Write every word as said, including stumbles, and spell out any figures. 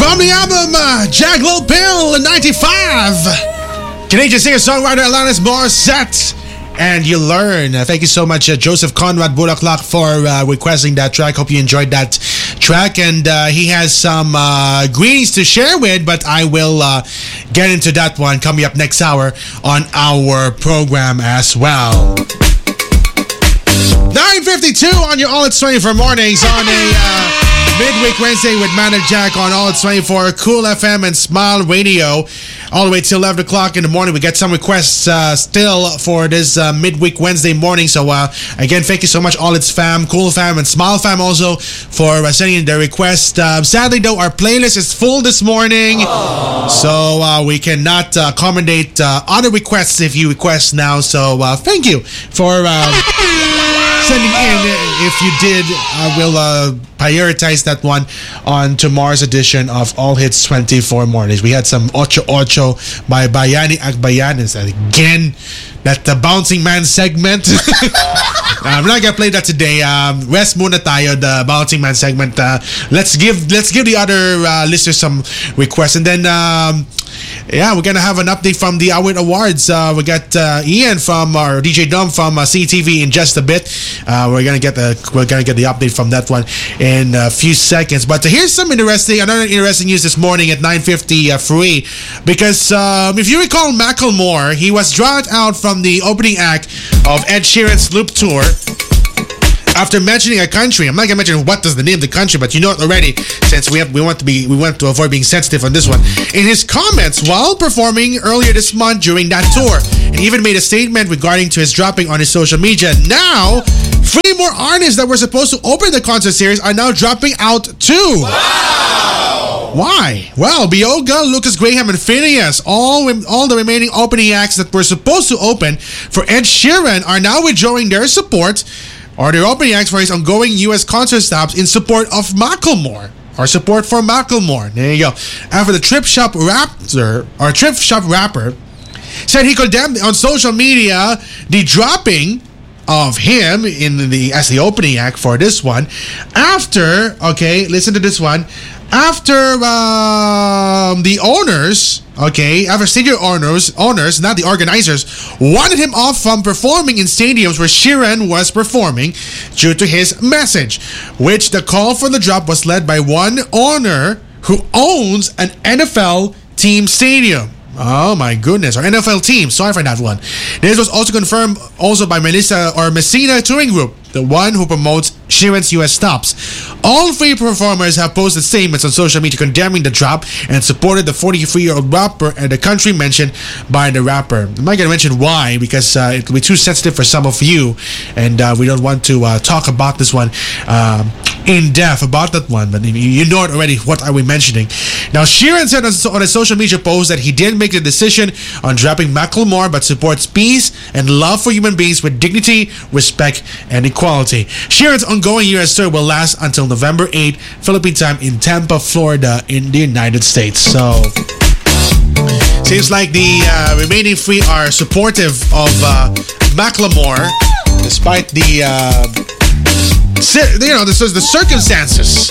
From the album uh, Jack Low Pill in ninety-five, Canadian singer-songwriter Alanis Morissette, and You Learn. Uh, thank you so much, uh, Joseph Conrad Bulaklak, for uh, requesting that track. Hope you enjoyed that track. And uh, he has some uh, greetings to share with, but I will uh, get into that one coming up next hour on our program as well. nine fifty-two on your All It's twenty-four mornings on a uh, midweek Wednesday with Man and Jack on All It's twenty-four, Cool F M and Smile Radio. All the way till eleven o'clock in the morning. We get some requests uh, still for this uh, midweek Wednesday morning. So uh, again, thank you so much, All It's Fam, Cool Fam, and Smile Fam also for uh, sending in their request. Uh, sadly though, our playlist is full this morning. Aww. So uh, we cannot uh, accommodate uh, other requests if you request now. So uh, thank you for uh, sending in. If you did, I will uh, prioritize that one on tomorrow's edition of All Hits twenty-four mornings. We had some Ocho Ocho by Bayani Akbayanis. Again, that the Bouncing Man segment. I'm not gonna play that today. Um, rest muna tayo, the Bouncing Man segment. Uh, let's give let's give the other uh, listeners some requests, and then um, yeah, we're gonna have an update from the Awit Awards. Uh, we got uh, Ian from our D J Dom from uh, C T V in just a bit. Uh, we're gonna get the we're gonna get the update from that one in a few seconds. But uh, here's some interesting another interesting news this morning at nine fifty uh, free, because um, if you recall Macklemore, he was dropped out from the opening act of Ed Sheeran's Loop Tour after mentioning a country. I'm not gonna mention what does the name of the country, but you know it already, since we have we want to be we want to avoid being sensitive on this one. In his comments while performing earlier this month during that tour, and even made a statement regarding to his dropping on his social media. Now, three more artists that were supposed to open the concert series are now dropping out too. Wow! Why? Well, Bioga, Lucas Graham, and Phineas, all all the remaining opening acts that were supposed to open for Ed Sheeran, are now withdrawing their support or their opening acts for his ongoing U S concert stops in support of Macklemore. Or support for Macklemore. There you go. After the Trip Shop Rapper, or Trip Shop Rapper, said he condemned on social media the dropping of him in the as the opening act for this one. After, okay, listen to this one. After um, the owners, okay, after stadium owners, owners, not the organizers, wanted him off from performing in stadiums where Sheeran was performing due to his message, which the call for the drop was led by one owner who owns an N F L team stadium. Oh my goodness, our N F L team. Sorry for that one. This was also confirmed also by Melissa or Messina Touring Group, the one who promotes Sheeran's U S stops. All three performers have posted statements on social media condemning the drop and supported the forty-three-year-old rapper and the country mentioned by the rapper. I'm not going to mention why, because uh, it will be too sensitive for some of you, and uh, we don't want to uh, talk about this one um, in depth about that one, but you know it already. What are we mentioning? Now, Sheeran said on a social media post that he didn't make the decision on dropping Macklemore, but supports peace and love for human beings with dignity, respect, and equality. Sheeran's ongoing U S tour will last until November eighth, Philippine time, in Tampa, Florida, in the United States. So, seems like the uh, remaining three are supportive of uh, Macklemore, despite the uh, you know the, the circumstances